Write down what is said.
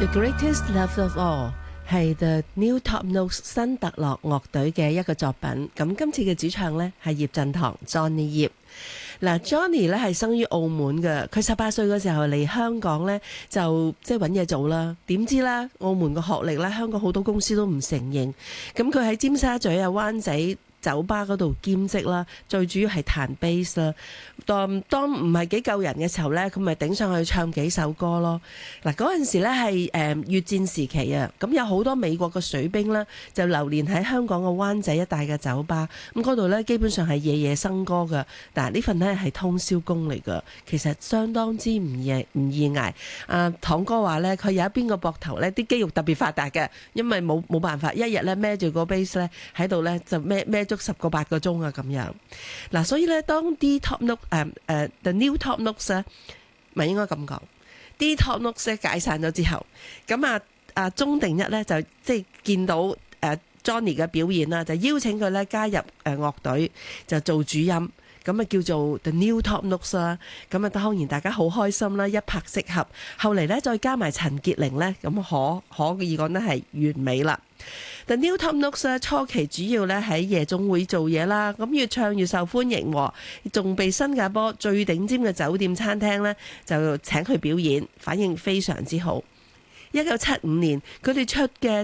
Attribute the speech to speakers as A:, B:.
A: The Greatest Love of All 係 The New Top Notes 新特樂樂隊嘅一個作品。咁今次嘅主唱呢係葉振棠 Johnny 葉。嗱 Johnny 咧係生於澳門嘅，佢18歲嘅時候嚟香港呢，就即係揾嘢做啦。點知呢，澳門嘅學歷呢，香港好多公司都唔承認。咁佢喺尖沙咀啊、灣仔酒吧嗰度兼職啦，最主要係彈 bass 啦。當唔係幾夠人嘅時候呢，佢咪頂上去唱幾首歌咯。嗱，嗰陣時呢係越戰時期啊，咁有好多美國嘅水兵呢，就流連喺香港嘅灣仔一帶嘅酒吧，咁嗰度呢，基本上係夜夜笙歌㗎。但係呢份呢係通宵工嚟㗎，其實相當之唔易捱。堂哥話呢，佢有一邊個膊頭呢啲肌肉特別發達嘅，因為冇辦法，一日呢孭住個 bass 呢喺度呢，就孭足10個8個鐘啊咁樣。嗱，所以呢，當啲 top note the new top notes 咧，咪應該咁講，啲 top notes 解散咗之後，咁鐘定一咧就即係見到Johnny 嘅表演啦，就邀請佢咧加入樂隊，就做主音。咁啊叫做 The New Top Notes 啦，咁啊當然大家好開心啦，一拍即合。後嚟咧再加埋陳潔靈咧，咁可以講得係完美啦。The New Top Notes 咧初期主要咧喺夜總會做嘢啦，咁越唱越受歡迎，仲被新加坡最頂尖嘅酒店餐廳咧就請佢表演，反應非常之好。1975年佢哋出嘅